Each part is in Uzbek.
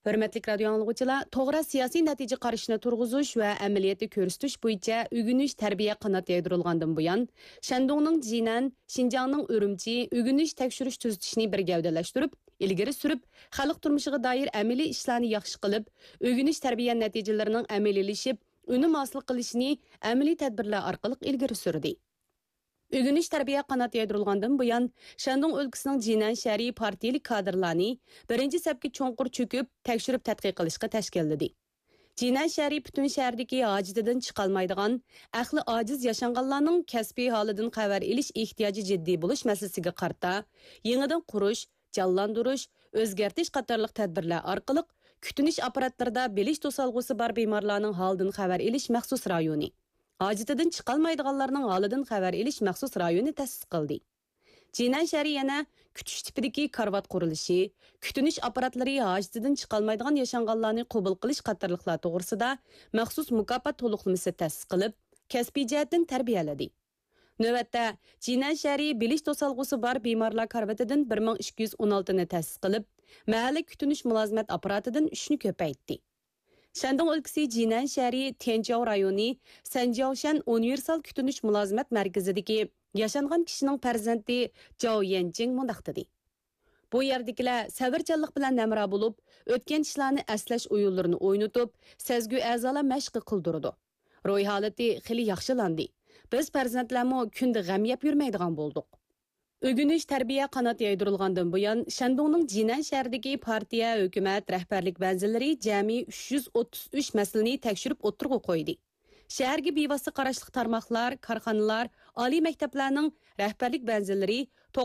Hörmətli radio anlıqçılar, toğra siyasi nəticə qarışını turğuzuş və əməliyyatı körüstüş boyunca ügünüş tərbiyə qanat yaydırılğandan buyan, Şandongның Jinan, Şinjanның Ürümçi ügünüş təkşürüş tüzütüşünü bir gəvdələşdirib, ilgiri sürüb, xalq turmuşıға dair əməli işlərini yaxşı qılıb, ügünüş tərbiyə nəticələrinin əməliləşib, önüm asıl qilishini əməli tədbirlər arqılıq ilgiri sürdü. Ügünüş tərbiyə qanat yaydırılğandan buyan, Şandong өлkəsinin Jinan şəhəri partiyalik kadrlarını birinci səpki çoğunqur çöküb, təkşürüb tədqiq qilishqa təşkillədi. Jinan şəhəri bütün şəhərdəki acididən çıxalmaydigan, əxli aciz yaşanğanlarının kəsbi halıdan xəbər eliş ehtiyacı ciddi buluş məsələsiga qarta, yenidən quruş, canlandırış, özgərtiş qatarlıq tədbirlər arqılıq, kütünüş aparatlarında biliş tosalğusu bar bimarlarının halından xəbər eliş məxsus rayonu. Acitidən çıxalmaydiganlarning holidan xabar elish maxsus rayoni ta'sis qildi. Jinan shahri yana kutish tipidagi karvat qurilishi, kutinish apparatlari acitidan chiqalmaydigan yashanganlarni qabul qilish qatorliqlar to'g'risida maxsus mukofot to'liqlamasi ta'sis qilib, kasbiy jihatdan tarbiyaladi. Navbatda Jinan shahri bilish to'salg'usi bor bemorlar karvatidan 1216 ni ta'sis qilib, mahalla kutinish mulozimat apparatidan 3 ni ko'paytdi. Şandong өлkəsi Jinan şəhəri Tianjiao rayoni Sanjiaoshan Universal Kütünüş Mülazimat Mərkəzidəki yaşanğan kişinin farzandi Zhao Yanjing mundaq dedi. Bu yerdekiler səbirçanlıq bilan namra bo'lib, o'tgan ishlarni əslash o'yinlarini o'ynatib, sezgi a'zolar mashq qildirdi. Ro'y holati xili yaxshilandi. Biz farzandlarmo kunda g'am yeb yurmaydigan bo'ldik. Ügünüş tərbiyə qanat yaydırılğandan buyan, Şandongның Jinan şəhərdəki partiya, hökumət, rəhbərlik mənzilləri cəmi 333 məsələni təkşürüb oturğu qoydu. Şəhərə bevasitə qarashliq tarmaqlar, karxanalar, ali məktəblərinin rəhbərlik mənzilləri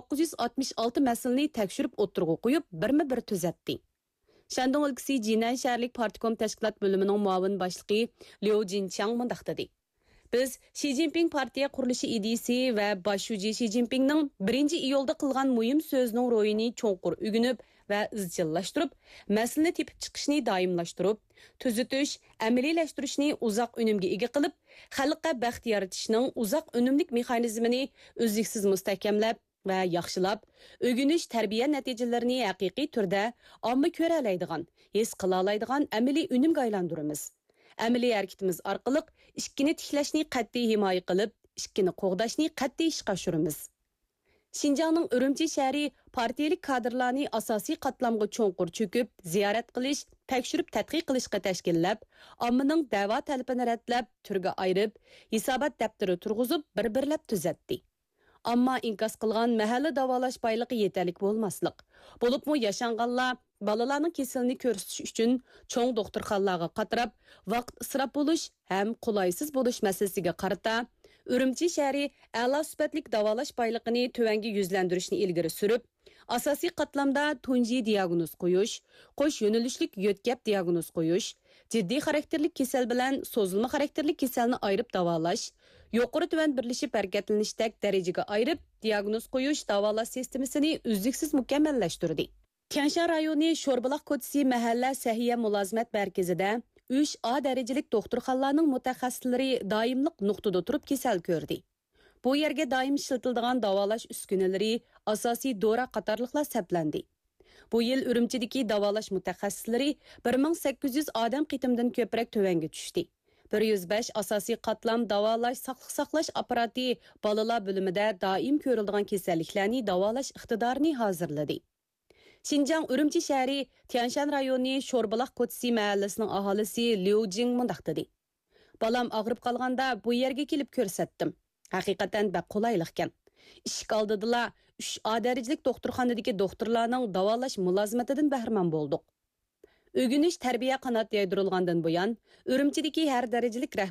966 məsələni təkşürüb oturğu qoyub, birmi-bir tüzətdi. Şandong өлkəsi Jinan şəhərlik partikom təşkilat bölümünün muavin başlığı Liu Jinqiang mundaq dedi. Biz Xi Jinping partiya qurilishi ideyasi va başuji Xi Jinpingning 1-iyulda qilgan muhim so'zining ro'yini cho'nqur ügünüb va izchillashtirib, masalani tepib chiqishni doimlashtirib, tuzitish, amaliyalashtirishni uzoq unumga ega qilib, xalqqa baxt yaratishning uzoq unumlik mexanizmini uzluksiz mustahkamlab va yaxshilab, ügünish tarbiya natijalarini haqiqiy turda omma ko'ra oladigan, his qila oladigan amaliy unumga aylantiramiz. Əməli hərəkətimiz arqılıq ikkini tiklashni qat'iy himoya qilib, ikkini qo'g'dashni qat'iy ishga oshiramiz. Şinjanның Ürümçi shahri partiyalik kadrlarni asosiy qatlamga cho'nqur cho'kib, ziyorat qilish, tekshirib tadqiq qilishga tashkillab, ommaning da'vo talabini raddlab, turga ayirib, hisobot daftari turg'izib, bir-birlab tuzatdi. Ammo inkas qilgan mahalla davolash boyligi yetarlik bo'lmaslik. Bo'libmi yashanganlar balalarning kasalini ko'rsatish uchun cho'ng doktorxonalarga qatirib, vaqt isrof bo'lish ham qulaysiz bo'lish masalasiga qarata, Ürümçi shahri a'lo sifatlik davolash boyligini tuvanga yuzlantirishni ilgari surib, asosiy qatlamda tunji diagnoz qo'yish, qo'sh yo'nalishlik yo'tkab diagnoz qo'yish, jiddiy xarakterlik kasal bilan so'zilma xarakterlik kasalni ayirib davolash, yuqori tuvan birlashib harakatlanishdak darajaga ayirib diagnoz qo'yish davolash sistemasini uzluksiz mukammallashtirdi. Tianshan rayoni Sho'rbuloq ko'chasi mahalla sahiya mulozimat markazida 3A darajalik doktorxonalarning mutaxassislari doimliq nuqtada turib kasal ko'rdi. Bu yerga doim ishlatiladigan davolash uskunalari, asosiy dora qatorliqlar saplandi. Bu yil Ürümchidagi davolash mutaxassislari 1800 odam qitimdan ko'proq tuvanga tushdi. 105 asosiy qatlam davolash saqliq saqlash apparati bolalar bo'limida doim ko'riladigan kasalliklarni davolash iqtidorini hozirladi. Şinjan Ürümçi şəhəri Tianshan rayoni Sho'rbuloq ko'chasi mahallasining aholisi Liu Jing mundaq dedi. Balam og'rib qolganda bu yerga kelib ko'rsatdim. Haqiqatan baq qulaylik ekan. Ishik oldidila 3A darajalik doktorxonadagi doktorlarning davolash mulozimatidan bahramand bo'ldik. Ügünish tarbiya qanot yaydirilgandan buyan Ürümchidagi har darajalik